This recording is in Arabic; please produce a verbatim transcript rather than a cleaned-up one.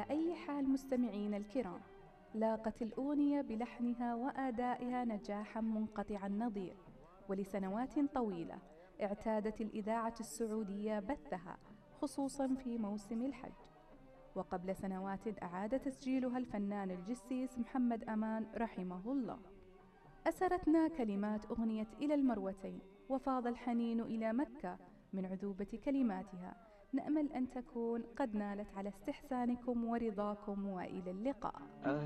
على أي حال مستمعين الكرام، لاقت الأغنية بلحنها وأدائها نجاحاً منقطع النظير، ولسنوات طويلة اعتادت الإذاعة السعودية بثها خصوصاً في موسم الحج. وقبل سنوات أعاد تسجيلها الفنان الجسيس محمد أمان رحمه الله. أسرتنا كلمات أغنية إلى المروتين، وفاض الحنين إلى مكة من عذوبة كلماتها. نأمل أن تكون قد نالت على استحسانكم ورضاكم، وإلى اللقاء.